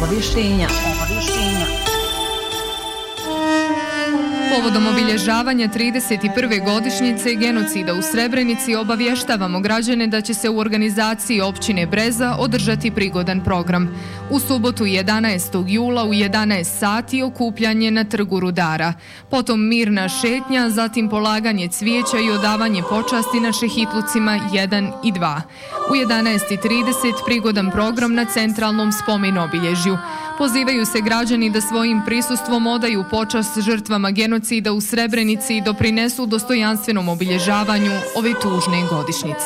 Obavještenja. Povodom obilježavanja 31. godišnjice genocida u Srebrenici obavještavamo građane da će se u organizaciji općine Breza održati prigodan program. U subotu 11. jula u 11 sati okupljanje na Trgu Rudara. Potom mirna šetnja, zatim polaganje cvijeća i odavanje počasti na šehitlucima 1 i 2. U 11:30 prigodan program na centralnom spomen obilježju. Pozivaju se građani da svojim prisustvom odaju počast žrtvama genocida u Srebrenici i doprinesu dostojanstvenom obilježavanju ove tužne godišnjice.